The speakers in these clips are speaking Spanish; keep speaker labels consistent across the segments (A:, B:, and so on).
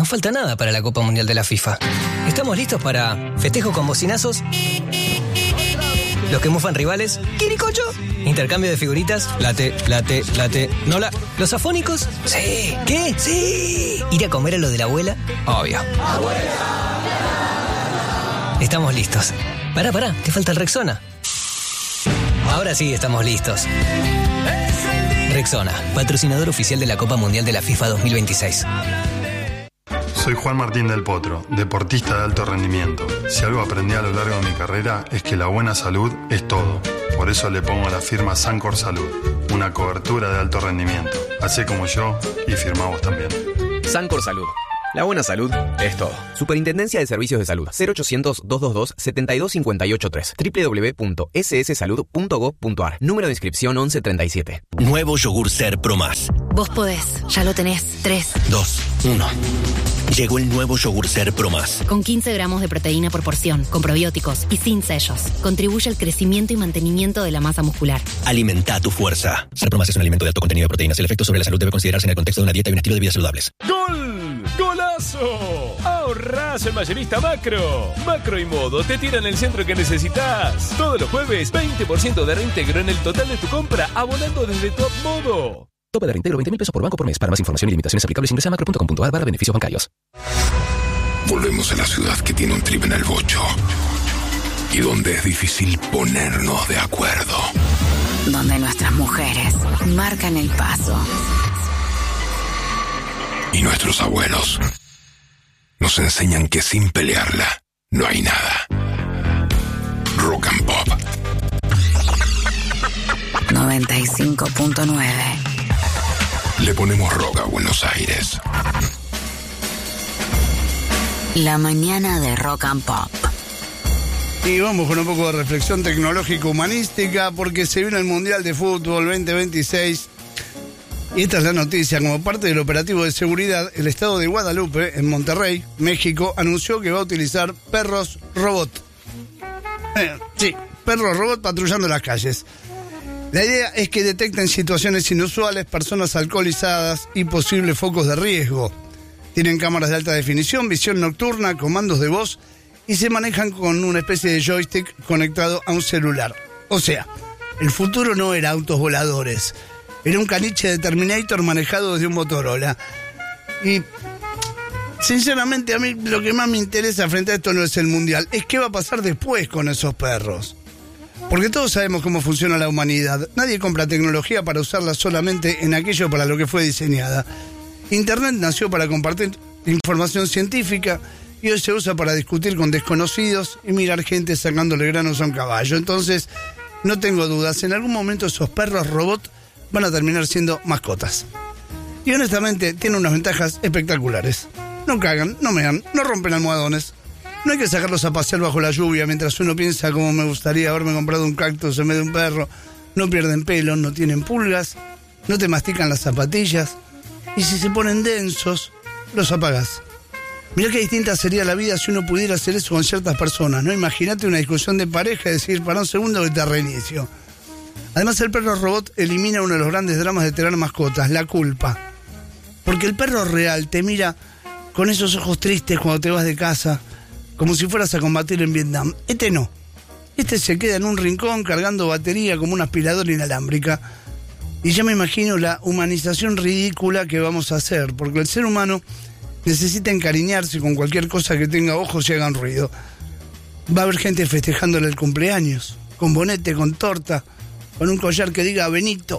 A: No falta nada para la Copa Mundial de la FIFA. ¿Estamos listos para festejo con bocinazos? Los que mufan rivales, ¿quiricocho? Intercambio de figuritas, late, nola. ¿Los afónicos? Sí. ¿Qué? Sí. ¿Ir a comer a lo de la abuela? Obvio. ¡Abuela! Estamos listos. Pará, te falta el Rexona. Ahora sí estamos listos. Rexona, patrocinador oficial de la Copa Mundial de la FIFA 2026.
B: Soy Juan Martín del Potro, deportista de alto rendimiento. Si algo aprendí a lo largo de mi carrera es que la buena salud es todo. Por eso le pongo a la firma Sancor Salud, una cobertura de alto rendimiento. Hacé como yo y firmá vos también.
C: Sancor Salud. La buena salud es todo. Superintendencia de Servicios de Salud. 0800-222-72583. www.sssalud.gov.ar. Número de inscripción 1137.
D: Nuevo yogur Ser Pro Más.
E: Vos podés. Ya lo tenés. 3,
D: 2, 1. Llegó el nuevo yogur Ser Pro Más.
E: Con 15 gramos de proteína por porción, con probióticos y sin sellos. Contribuye al crecimiento y mantenimiento de la masa muscular.
D: Alimenta tu fuerza. Ser Pro Más es un alimento de alto contenido de proteínas. El efecto sobre la salud debe considerarse en el contexto de una dieta y un estilo de vida saludables.
F: ¡Gol! ¡Golazo! Ahorrás el mayorista Macro. Macro y Modo te tiran el centro que necesitas. Todos los jueves, 20% de reintegro en el total de tu compra, abonando desde Top Modo.
C: Tope de reintegro 20.000 pesos por banco por mes. Para más información y limitaciones aplicables ingresa a macro.com.ar/beneficios bancarios.
G: Volvemos a la ciudad que tiene un trip en el bocho y donde es difícil ponernos de acuerdo.
H: Donde nuestras mujeres marcan el paso.
G: Y nuestros abuelos nos enseñan que sin pelearla no hay nada. Rock and Pop
H: 95.9.
G: Le ponemos rock a Buenos Aires.
H: La mañana de Rock and Pop.
I: Y vamos con un poco de reflexión tecnológico-humanística porque se viene el Mundial de Fútbol 2026. Y esta es la noticia. Como parte del operativo de seguridad, el estado de Guadalupe, en Monterrey, México, anunció que va a utilizar perros robot. Sí, perros robot patrullando las calles. La idea es que detecten situaciones inusuales, personas alcoholizadas y posibles focos de riesgo. Tienen cámaras de alta definición, visión nocturna, comandos de voz y se manejan con una especie de joystick conectado a un celular. O sea, el futuro no era autos voladores. Era un caniche de Terminator manejado desde un Motorola. Y, sinceramente, a mí lo que más me interesa frente a esto no es el Mundial. Es qué va a pasar después con esos perros. Porque todos sabemos cómo funciona la humanidad. Nadie compra tecnología para usarla solamente en aquello para lo que fue diseñada. Internet nació para compartir información científica y hoy se usa para discutir con desconocidos y mirar gente sacándole granos a un caballo. Entonces, no tengo dudas, en algún momento esos perros robot van a terminar siendo mascotas. Y honestamente, tienen unas ventajas espectaculares. No cagan, no mean, no rompen almohadones. No hay que sacarlos a pasear bajo la lluvia mientras uno piensa cómo me gustaría haberme comprado un cactus en vez de un perro. No pierden pelo, no tienen pulgas, no te mastican las zapatillas. Y si se ponen densos, los apagas. Mirá qué distinta sería la vida si uno pudiera hacer eso con ciertas personas, ¿no? Imagínate una discusión de pareja y decir, para un segundo que te reinicio. Además, el perro robot elimina uno de los grandes dramas de tener mascotas, la culpa. Porque el perro real te mira con esos ojos tristes cuando te vas de casa, como si fueras a combatir en Vietnam. Este no. Este se queda en un rincón cargando batería como una aspiradora inalámbrica. Y ya me imagino la humanización ridícula que vamos a hacer, porque el ser humano necesita encariñarse con cualquier cosa que tenga ojos y haga un ruido. Va a haber gente festejándole el cumpleaños, con bonete, con torta, con un collar que diga Benito,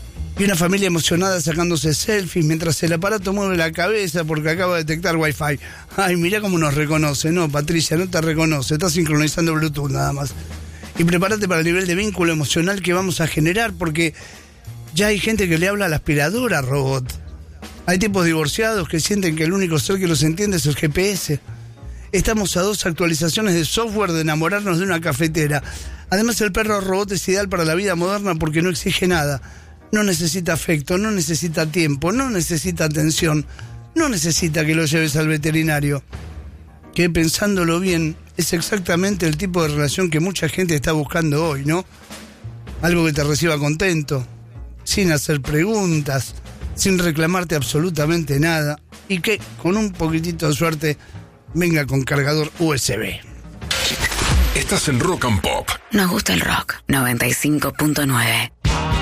I: y una familia emocionada sacándose selfies mientras el aparato mueve la cabeza porque acaba de detectar Wi-Fi. Ay, mirá cómo nos reconoce. No, Patricia, no te reconoce, está sincronizando Bluetooth nada más. Y prepárate para el nivel de vínculo emocional que vamos a generar, porque ya hay gente que le habla a la aspiradora robot. Hay tipos divorciados que sienten que el único ser que los entiende es el GPS. Estamos a 2 actualizaciones de software de enamorarnos de una cafetera. Además, el perro robot es ideal para la vida moderna porque no exige nada. No necesita afecto, no necesita tiempo, no necesita atención, no necesita que lo lleves al veterinario. Que pensándolo bien, es exactamente el tipo de relación que mucha gente está buscando hoy, ¿no? Algo que te reciba contento, sin hacer preguntas, sin reclamarte absolutamente nada, y que con un poquitito de suerte venga con cargador USB.
G: Estás en Rock and Pop.
H: Nos gusta el rock. 95.9.